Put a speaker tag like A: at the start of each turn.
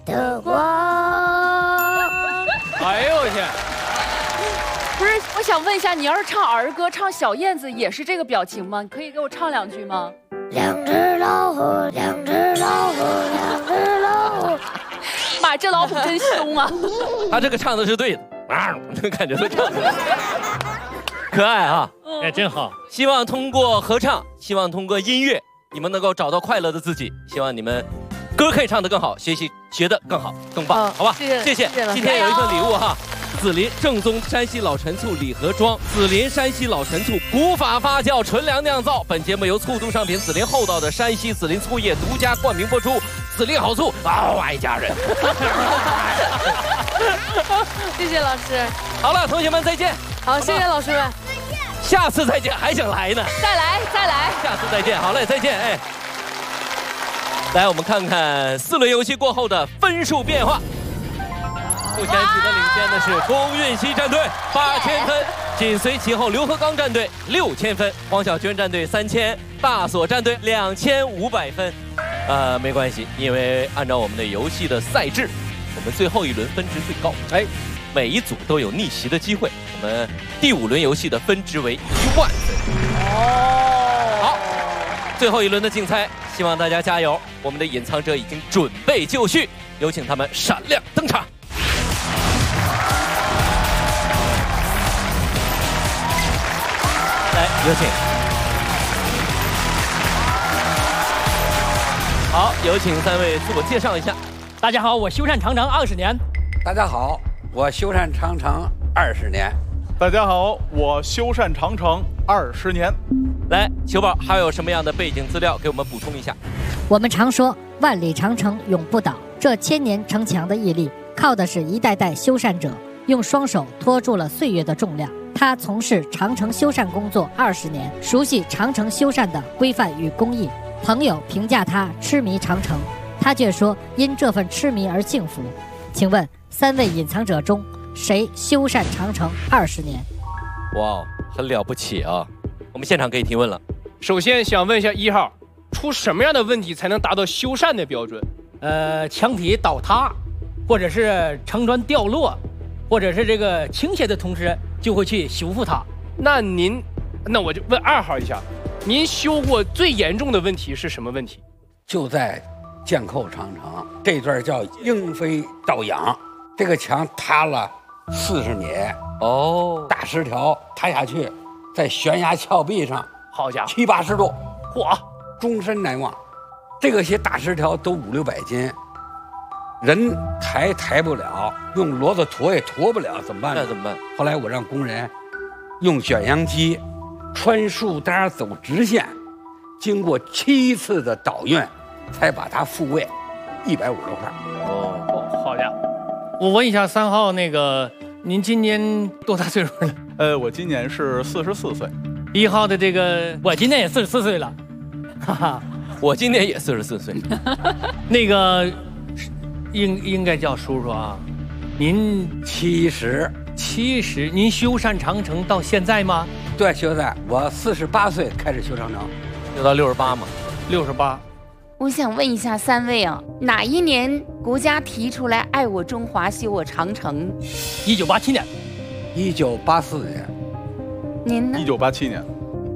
A: 的光。
B: 哎呦我天！
C: 不是，我想问一下，你要是唱儿歌，唱小燕子也是这个表情吗？你可以给我唱2句吗？
A: 两只老虎，两只老虎，两只老虎。
C: 妈，这老虎真凶啊！
D: 他这个唱的是对的，感觉都唱出来，可爱啊！
B: 哎，真好。
D: 希望通过合唱，希望通过音乐，你们能够找到快乐的自己。希望你们歌可以唱得更好，学习学得更好、更棒，好吧？谢谢。今天有一份礼物哈。紫林正宗山西老陈醋礼盒装，紫林山西老陈醋古法发酵纯粮酿造。本节目由醋都商品紫林厚道的山西紫林醋业独家冠名播出。紫林好醋，爱家人。
C: 谢谢老师。
D: 好了，同学们再见。
C: 好，谢谢老师们。
D: 下次再见，还想来呢？
C: 再来，再来。
D: 下次再见，好嘞，再见，哎。来，我们看看4轮游戏过后的分数变化。目前取得领先的是龚运熙战队8000分，紧随其后刘和刚战队6000分，黄小娟战队3000，大锁战队2500分。没关系，因为按照我们的游戏的赛制，我们最后1轮分值最高，哎，每一组都有逆袭的机会。我们第5轮游戏的分值为10000分。哦，好，最后1轮的竞猜，希望大家加油。我们的隐藏者已经准备就绪，有请他们闪亮登场。来，有请。好，有请3位自我介绍一下。
B: 大家好，我修缮长城20年。
E: 大家好，我修缮长城20年。
F: 大家好，我修缮长城20年。
D: 来，球宝还有什么样的背景资料给我们补充一下？
A: 我们常说万里长城永不倒，这1000年城墙的屹立，靠的是一代代修缮者用双手托住了岁月的重量。他从事长城修缮工作20年，熟悉长城修缮的规范与工艺。朋友评价他痴迷长城，他却说因这份痴迷而幸福。请问3位隐藏者中，谁修缮长城20年？
D: 哇，很了不起啊！我们现场可以提问了。
B: 首先想问一下1号，出什么样的问题才能达到修缮的标准？
G: 墙体倒塌，或者是城砖掉落，或者是这个倾斜的同时，就会去修复它。
B: 那我就问2号一下，您修过最严重的问题是什么问题？
E: 就在箭扣长城这段叫鹰飞倒仰，这个墙塌了40米，
D: 哦，
E: 大石条塌下去，在悬崖峭壁上，
B: 好家伙
E: ，70、80度，
B: 嚯，
E: 终身难忘。这个些大石条都500、600斤，人抬不了，用骡子驮也驮不了，怎么办呢？
D: 那怎么办？
E: 后来我让工人用卷扬机穿树搭走直线，经过7次的倒运，才把它复位150多块。
B: 哦，好家伙！
G: 我问一下3号，您今年多大岁数了？
F: 我今年是44岁。
G: 1号的我今年也44岁了，哈哈，
D: 我今年也44岁。
G: 应该叫叔叔啊。您70，您修缮长城到现在吗？
E: 对，修缮。我48岁开始修长城，
D: 修到68嘛。
G: 68。
C: 我想问一下3位啊，哪一年国家提出来爱我中华修我长城？
G: 1987年。
E: 1984年。
C: 您呢
F: ？1987年。